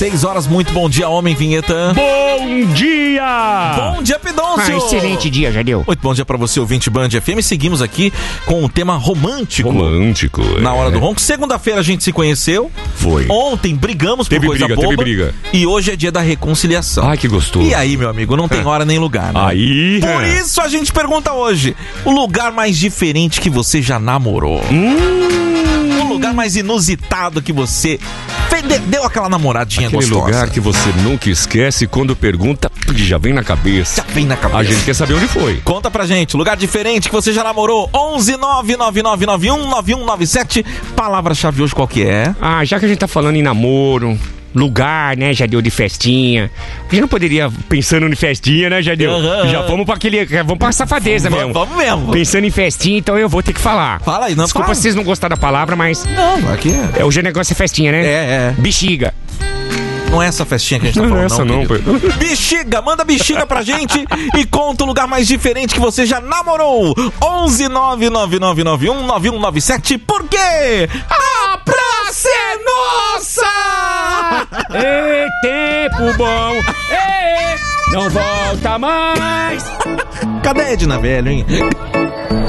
6 horas, muito bom dia, homem, vinheta. Bom dia! Bom dia, Pidoncio! Excelente dia, Jadeu. Muito bom dia pra você, ouvinte Band FM. Seguimos aqui com o tema romântico. Romântico, Na hora do ronco. Segunda-feira a gente se conheceu. Foi. Ontem brigamos por coisa boba. Teve briga. E hoje é dia da reconciliação. Ai, que gostoso. E aí, meu amigo, não tem hora nem lugar, né? Aí... Por isso a gente pergunta hoje, o lugar mais diferente que você já namorou? O lugar mais inusitado que você deu aquela namoradinha Aquele gostosa. lugar que você nunca esquece, quando pergunta, já vem na cabeça. Já vem na cabeça. A gente quer saber onde foi. Conta pra gente, lugar diferente que você já namorou. 11999919197. Palavra-chave hoje qual que é? Já que a gente tá falando em namoro, lugar, né, Jadeu, de festinha. A gente não poderia, pensando em festinha, né, Jadeu? Já vamos pra vamos pra safadeza mesmo. Vamos mesmo. Pensando em festinha, então eu vou ter que falar. Fala aí, não. Desculpa fala. se vocês não gostaram da palavra, mas... Não, aqui é. Hoje o negócio é festinha, né? É. Bexiga. Não é essa festinha que a gente tá Não falando, é essa não, querido. Bexiga, manda bexiga pra gente e conta o lugar mais diferente que você já namorou. 11999919197. Por quê? A praça é nossa! Ei, tempo bom! Ei, não volta mais! Cadê a Edna Velho, hein?